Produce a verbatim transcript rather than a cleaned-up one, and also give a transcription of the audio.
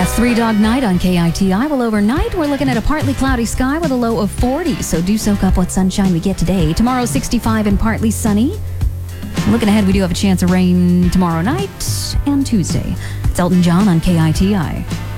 That's Three Dog Night on K I T I. Well, overnight, we're looking at a partly cloudy sky with a low of forty, so do soak up what sunshine we get today. Tomorrow, sixty-five and partly sunny. Looking ahead, we do have a chance of rain tomorrow night and Tuesday. It's Elton John on K I T I.